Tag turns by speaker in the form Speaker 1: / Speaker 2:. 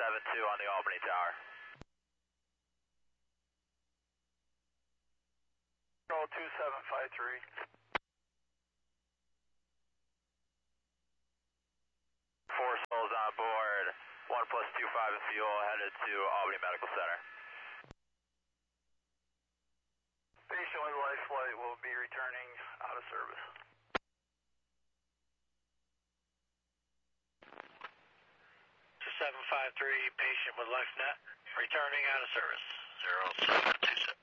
Speaker 1: 772 on the Albany Tower.
Speaker 2: Control 2753.
Speaker 1: Four souls on board, 1+25 in fuel, headed to Albany Medical Center.
Speaker 2: Patient with life flight will be returning out of service.
Speaker 3: 2753, patient with LifeNet, returning out of service, 0727.